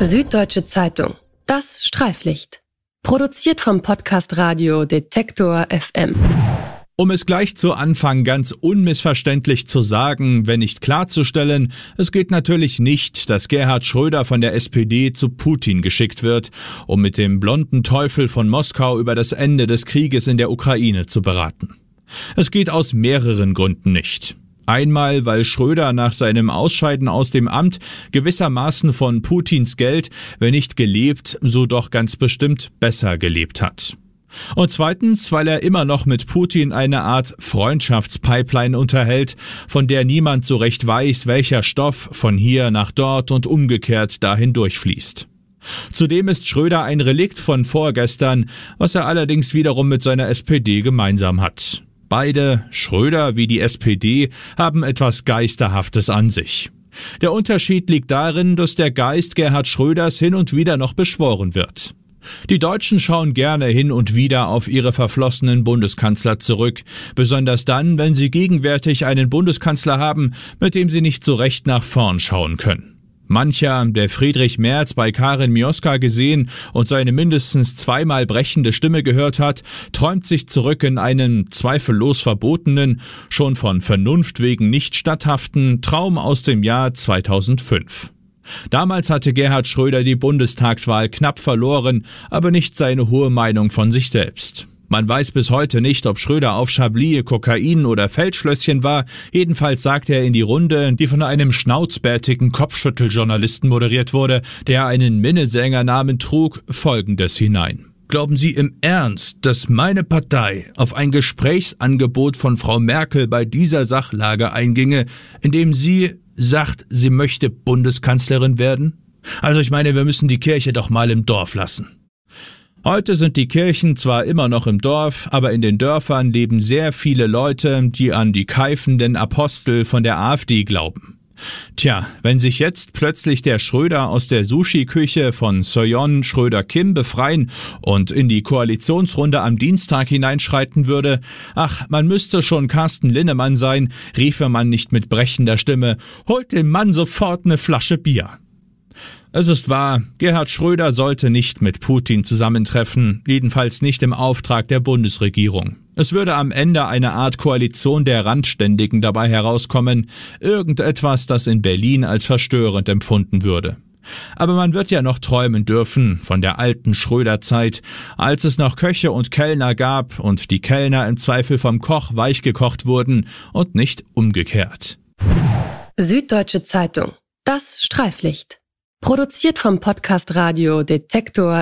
Süddeutsche Zeitung. Das Streiflicht. Produziert vom Podcast Radio Detektor FM. Um es gleich zu Anfang ganz unmissverständlich zu sagen, wenn nicht klarzustellen, es geht natürlich nicht, dass Gerhard Schröder von der SPD zu Putin geschickt wird, um mit dem blonden Teufel von Moskau über das Ende des Krieges in der Ukraine zu beraten. Es geht aus mehreren Gründen nicht. Einmal, weil Schröder nach seinem Ausscheiden aus dem Amt gewissermaßen von Putins Geld, wenn nicht gelebt, so doch ganz bestimmt besser gelebt hat. Und zweitens, weil er immer noch mit Putin eine Art Freundschaftspipeline unterhält, von der niemand so recht weiß, welcher Stoff von hier nach dort und umgekehrt dahin durchfließt. Zudem ist Schröder ein Relikt von vorgestern, was er allerdings wiederum mit seiner SPD gemeinsam hat. Beide, Schröder wie die SPD, haben etwas Geisterhaftes an sich. Der Unterschied liegt darin, dass der Geist Gerhard Schröders hin und wieder noch beschworen wird. Die Deutschen schauen gerne hin und wieder auf ihre verflossenen Bundeskanzler zurück, besonders dann, wenn sie gegenwärtig einen Bundeskanzler haben, mit dem sie nicht so recht nach vorn schauen können. Mancher, der Friedrich Merz bei Karin Mioska gesehen und seine mindestens zweimal brechende Stimme gehört hat, träumt sich zurück in einen zweifellos verbotenen, schon von Vernunft wegen nicht statthaften Traum aus dem Jahr 2005. Damals hatte Gerhard Schröder die Bundestagswahl knapp verloren, aber nicht seine hohe Meinung von sich selbst. Man weiß bis heute nicht, ob Schröder auf Chablis, Kokain oder Feldschlösschen war. Jedenfalls sagte er in die Runde, die von einem schnauzbärtigen Kopfschütteljournalisten moderiert wurde, der einen Minnesängernamen trug, Folgendes hinein. Glauben Sie im Ernst, dass meine Partei auf ein Gesprächsangebot von Frau Merkel bei dieser Sachlage einginge, indem sie sagt, sie möchte Bundeskanzlerin werden? Also ich meine, wir müssen die Kirche doch mal im Dorf lassen. Heute sind die Kirchen zwar immer noch im Dorf, aber in den Dörfern leben sehr viele Leute, die an die keifenden Apostel von der AfD glauben. Tja, wenn sich jetzt plötzlich der Schröder aus der Sushi-Küche von Soyeon Schröder-Kim befreien und in die Koalitionsrunde am Dienstag hineinschreiten würde, ach, man müsste schon Carsten Linnemann sein, riefe man nicht mit brechender Stimme, holt dem Mann sofort eine Flasche Bier. Es ist wahr, Gerhard Schröder sollte nicht mit Putin zusammentreffen, jedenfalls nicht im Auftrag der Bundesregierung. Es würde am Ende eine Art Koalition der Randständigen dabei herauskommen, irgendetwas, das in Berlin als verstörend empfunden würde. Aber man wird ja noch träumen dürfen von der alten Schröder-Zeit, als es noch Köche und Kellner gab und die Kellner im Zweifel vom Koch weichgekocht wurden und nicht umgekehrt. Süddeutsche Zeitung. Das Streiflicht. Produziert vom Podcast Radio Detektor